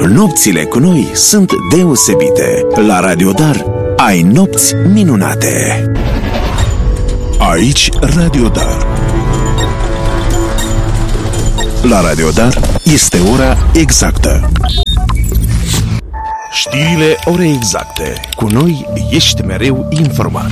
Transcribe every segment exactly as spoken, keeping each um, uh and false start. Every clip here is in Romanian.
Nopțile cu noi sunt deosebite. La Radio Dar ai nopți minunate. Aici Radio Dar. La Radio Dar este ora exactă. Știrile ore exacte. Cu noi ești mereu informat.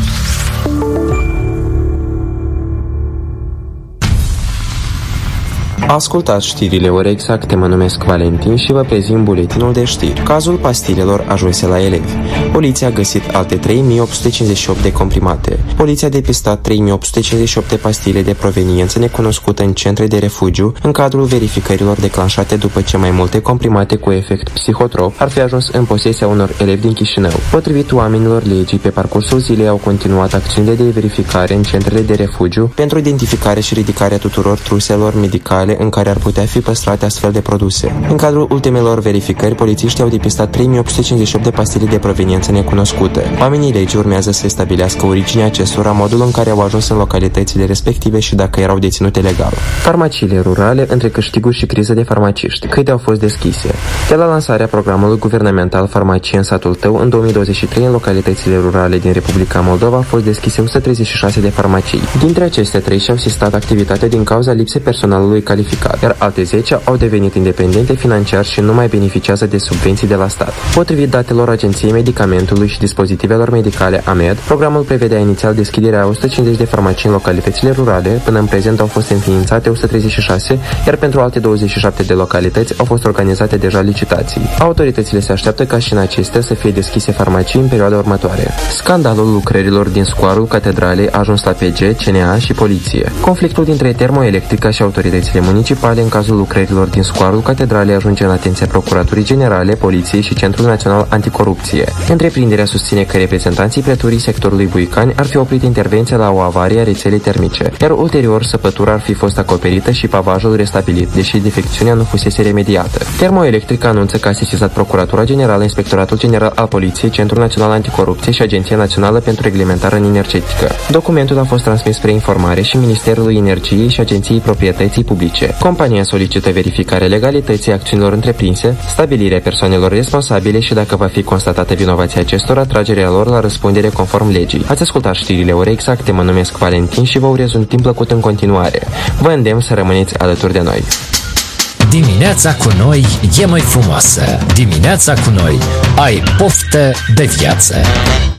Ascultați știrile ore exacte, mă numesc Valentin și vă prezint buletinul de știri. Cazul pastilelor ajunse la elevi. Poliția a găsit alte trei mii opt sute cincizeci și opt de comprimate. Poliția a depistat trei mii opt sute cincizeci și opt de pastile de proveniență necunoscută în centre de refugiu în cadrul verificărilor declanșate după ce mai multe comprimate cu efect psihotrop ar fi ajuns în posesia unor elevi din Chișinău. Potrivit oamenilor legii, pe parcursul zilei au continuat acțiunile de verificare în centrele de refugiu pentru identificare și ridicarea tuturor truselor medicale în care ar putea fi păstrate astfel de produse. În cadrul ultimelor verificări, polițiștii au depistat trei mii opt sute cincizeci și opt de pastile de proveniență necunoscută. Oamenii legii urmează să stabilească originea acestora, modul în care au ajuns în localitățile respective și dacă erau deținute legal. Farmaciile rurale, între câștiguri și criză de farmaciști. Câte au fost deschise? De la lansarea programului guvernamental Farmacie în satul tău, în două mii douăzeci și trei, în localitățile rurale din Republica Moldova au fost deschise o sută treizeci și șase de farmacii. Dintre aceste trei și-au sistat activitatea din cauza lipsei personalului calificat, iar alte zece au devenit independente financiar și nu mai beneficiază de subvenții de la stat. Potrivit datelor Agenției Medicamentului și Dispozitivelor Medicale A M E D, programul prevedea inițial deschiderea a o sută cincizeci de farmacii în localitățile rurale, până în prezent au fost înființate o sută treizeci și șase, iar pentru alte douăzeci și șapte de localități au fost organizate deja licitații. Autoritățile se așteaptă ca și în acestea să fie deschise farmacii în perioada următoare. Scandalul lucrărilor din scoarul Catedralei a ajuns la P G, C N A și poliție. Conflictul dintre Termoelectrica și autoritățile municipale în cazul lucrărilor din scoarul Catedralei ajunge în atenția Procuraturii Generale, Poliției și Centrul Național Anticorupție. Întreprinderea susține că reprezentanții preturii sectorului Buicani ar fi oprit intervenția la o avarie a rețelei termice, iar ulterior săpătura ar fi fost acoperită și pavajul restabilit, deși defecțiunea nu fusese remediată. Termoelectrica anunță că a sesizat Procuratura Generală, Inspectoratul General al Poliției, Centrul Național Anticorupție și Agenția Națională pentru Reglementare în Energetică. Documentul a fost transmis spre informare și Ministerului Energiei și Agenției Proprietății Publice. Compania solicită verificarea legalității acțiunilor întreprinse, stabilirea persoanelor responsabile și, dacă va fi constatată vinovăția acestora, tragerea lor la răspundere conform legii. Ați ascultat știrile ore exacte, mă numesc Valentin și vă urez un timp plăcut în continuare. Vă îndemn să rămâneți alături de noi. Dimineața cu noi e mai frumoasă. Dimineața cu noi ai poftă de viață.